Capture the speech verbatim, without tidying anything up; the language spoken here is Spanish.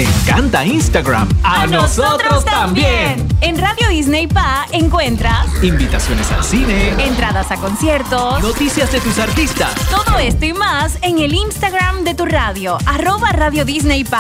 ¿Te encanta Instagram? ¡A, ¡A nosotros también! En Radio Disney Pa encuentras invitaciones al cine, entradas a conciertos, noticias de tus artistas. Todo esto y más en el Instagram de tu radio, arroba Radio Disney Pa.